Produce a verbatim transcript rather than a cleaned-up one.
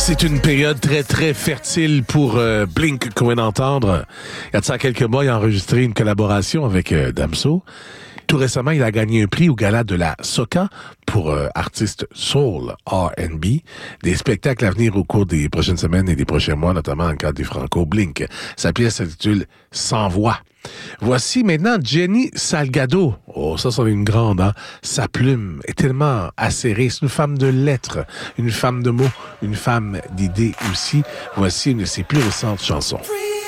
C'est une période très, très fertile pour euh, Blink, qu'on vient d'entendre. Il y a de ça quelques mois, il a enregistré une collaboration avec euh, Damso. Tout récemment, il a gagné un prix au gala de la Soca pour euh, artiste soul R and B. Des spectacles à venir au cours des prochaines semaines et des prochains mois, notamment dans le cadre du Franco Blink. Sa pièce s'intitule « Sans voix ». Voici maintenant Jenny Salgado. Oh, ça, c'en est une grande, hein? Sa plume est tellement acérée. C'est une femme de lettres, une femme de mots, une femme d'idées aussi. Voici une de ses plus récentes chansons.